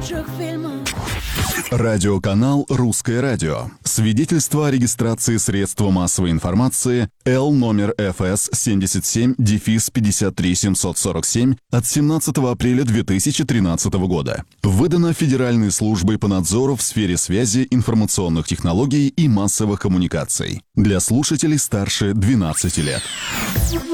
лучших фильмов. Радиоканал «Русское радио». Свидетельство о регистрации средства массовой информации Л номер ФС 77-53747 от 17 апреля 2013 года. Выдано Федеральной службой по надзору в сфере связи, информационных технологий и массовых коммуникаций. Для слушателей старше 12 лет.